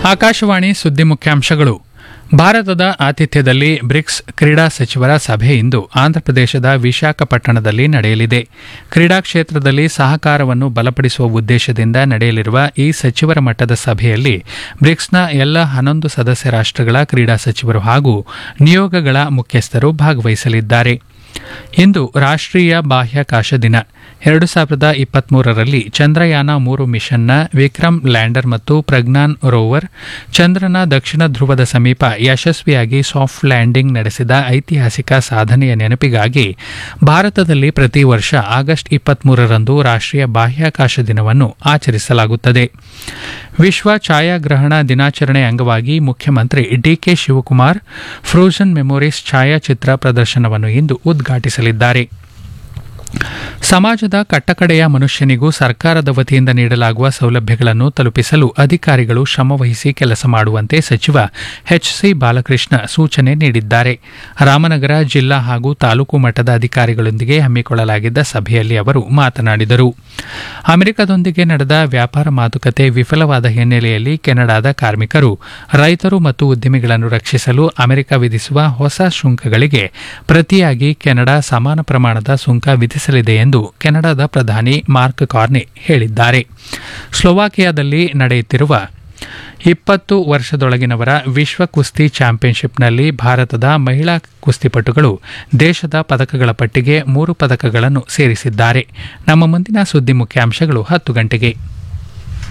ಆಕಾಶವಾಣಿ ಸುದ್ದಿ ಮುಖ್ಯಾಂಶಗಳು. ಭಾರತದ ಆತಿಥ್ಯದಲ್ಲಿ ಬ್ರಿಕ್ಸ್ ಕ್ರೀಡಾ ಸಚಿವರ ಸಭೆ ಇಂದು ಆಂಧ್ರಪ್ರದೇಶದ ವಿಶಾಖಪಟ್ಟಣದಲ್ಲಿ ನಡೆಯಲಿದೆ. ಕ್ರೀಡಾ ಕ್ಷೇತ್ರದಲ್ಲಿ ಸಹಕಾರವನ್ನು ಬಲಪಡಿಸುವ ಉದ್ದೇಶದಿಂದ ನಡೆಯಲಿರುವ ಈ ಸಚಿವರ ಮಟ್ಟದ ಸಭೆಯಲ್ಲಿ ಬ್ರಿಕ್ಸ್ನ ಎಲ್ಲ 11 ಸದಸ್ಯ ರಾಷ್ಟ್ರಗಳ ಕ್ರೀಡಾ ಸಚಿವರು ಹಾಗೂ ನಿಯೋಗಗಳ ಮುಖ್ಯಸ್ಥರು ಭಾಗವಹಿಸಲಿದ್ದಾರೆ. ಇಂದು ರಾಷ್ಟ್ರೀಯ ಬಾಹ್ಯಾಕಾಶ ದಿನ. 2023ರಲ್ಲಿ ಚಂದ್ರಯಾನ 3 ಮಿಷನ್ನ ವಿಕ್ರಮ್ ಲ್ಯಾಂಡರ್ ಮತ್ತು ಪ್ರಜ್ಞಾನ್ ರೋವರ್ ಚಂದ್ರನ ದಕ್ಷಿಣ ಧ್ರುವದ ಸಮೀಪ ಯಶಸ್ವಿಯಾಗಿ ಸಾಫ್ಟ್ ಲ್ಯಾಂಡಿಂಗ್ ನಡೆಸಿದ ಐತಿಹಾಸಿಕ ಸಾಧನೆಯ ನೆನಪಿಗಾಗಿ ಭಾರತದಲ್ಲಿ ಪ್ರತಿ ವರ್ಷ ಆಗಸ್ಟ್ 23ರಂದು ರಾಷ್ಟ್ರೀಯ ಬಾಹ್ಯಾಕಾಶ ದಿನವನ್ನು ಆಚರಿಸಲಾಗುತ್ತದೆ. ವಿಶ್ವ ಛಾಯಾಗ್ರಹಣ ದಿನಾಚರಣೆ ಅಂಗವಾಗಿ ಮುಖ್ಯಮಂತ್ರಿ ಡಿಕೆ ಶಿವಕುಮಾರ್ ಫ್ರೋಜನ್ ಮೆಮೊರೀಸ್ ಛಾಯಾಚಿತ್ರ ಪ್ರದರ್ಶನವನ್ನು ಇಂದು ಉದ್ಘಾಟಿಸಲಿದ್ದಾರೆ. ಸಮಾಜದ ಕಟ್ಟಕಡೆಯ ಮನುಷ್ಯನಿಗೂ ಸರ್ಕಾರದ ವತಿಯಿಂದ ನೀಡಲಾಗುವ ಸೌಲಭ್ಯಗಳನ್ನು ತಲುಪಿಸಲು ಅಧಿಕಾರಿಗಳು ಶ್ರಮವಹಿಸಿ ಕೆಲಸ ಮಾಡುವಂತೆ ಸಚಿವ ಎಚ್.ಸಿ. ಬಾಲಕೃಷ್ಣ ಸೂಚನೆ ನೀಡಿದ್ದಾರೆ. ರಾಮನಗರ ಜಿಲ್ಲಾ ಹಾಗೂ ತಾಲೂಕು ಮಟ್ಟದ ಅಧಿಕಾರಿಗಳೊಂದಿಗೆ ಹಮ್ಮಿಕೊಳ್ಳಲಾಗಿದ್ದ ಸಭೆಯಲ್ಲಿ ಅವರು ಮಾತನಾಡಿದರು. ಅಮೆರಿಕದೊಂದಿಗೆ ನಡೆದ ವ್ಯಾಪಾರ ಮಾತುಕತೆ ವಿಫಲವಾದ ಹಿನ್ನೆಲೆಯಲ್ಲಿ ಕೆನಡಾದ ಕಾರ್ಮಿಕರು, ರೈತರು ಮತ್ತು ಉದ್ಯಮಿಗಳನ್ನು ರಕ್ಷಿಸಲು ಅಮೆರಿಕ ವಿಧಿಸುವ ಹೊಸ ಸುಂಕಗಳಿಗೆ ಪ್ರತಿಯಾಗಿ ಕೆನಡಾ ಸಮಾನ ಪ್ರಮಾಣದ ಸುಂಕ ವಿಧಿಸಲಿದೆ ಎಂದು ಕೆನಡಾದ ಪ್ರಧಾನಿ ಮಾರ್ಕ್ ಕಾರ್ನೆ ಹೇಳಿದ್ದಾರೆ. ಸ್ಲೋವಾಕಿಯಾದಲ್ಲಿ ನಡೆಯುತ್ತಿರುವ 20 ವರ್ಷದೊಳಗಿನವರ ವಿಶ್ವ ಕುಸ್ತಿ ಚಾಂಪಿಯನ್ಶಿಪ್ನಲ್ಲಿ ಭಾರತದ ಮಹಿಳಾ ಕುಸ್ತಿಪಟುಗಳು ದೇಶದ ಪದಕಗಳ ಪಟ್ಟಿಗೆ 3 ಪದಕಗಳನ್ನು ಸೇರಿಸಿದ್ದಾರೆ. ನಮ್ಮ ಮುಂದಿನ ಸುದ್ದಿ ಮುಖ್ಯಾಂಶಗಳು 10 ಗಂಟೆಗೆ.